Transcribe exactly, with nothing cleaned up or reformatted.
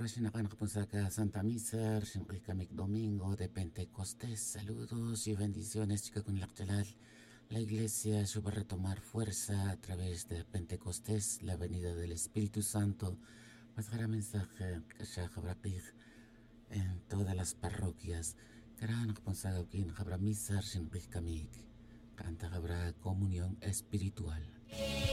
Rashinakan Kapunsaca Santa Misa, Shinqikamic Domingo de Pentecostés. Saludos y bendiciones, chica con Lactalal. La iglesia va a retomar fuerza a través de Pentecostés, la venida del Espíritu Santo. Más gran mensaje que en todas las parroquias. Karan Kapunsaca Kin Habra Misa, Shinqikamic. Canta habrá comunión espiritual.